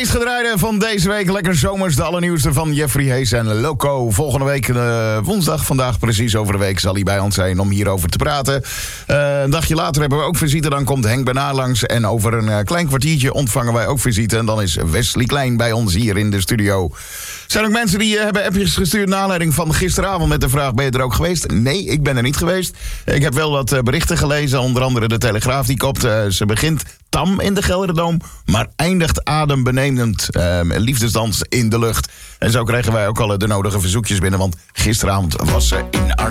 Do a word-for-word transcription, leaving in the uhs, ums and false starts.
meest gedraaide van deze week. Lekker zomers, de allernieuwste van Jeffrey Hees en Loco. Volgende week, uh, woensdag, vandaag precies over de week, zal hij bij ons zijn om hierover te praten. Uh, een dagje later hebben we ook visite. Dan komt Henk Bernard langs. En over een uh, klein kwartiertje ontvangen wij ook visite. En dan is Wesley Klein bij ons hier in de studio. Er zijn ook mensen die uh, hebben appjes gestuurd naar aanleiding van gisteravond met de vraag: ben je er ook geweest? Nee, ik ben er niet geweest. Ik heb wel wat uh, berichten gelezen. Onder andere de Telegraaf die kopt. Uh, ze begint tam in de Gelderdoom, maar eindigt adembenemend. Uh, liefdesdans in de lucht. En zo krijgen wij ook al de nodige verzoekjes binnen, want gisteravond was ze in Arnhem.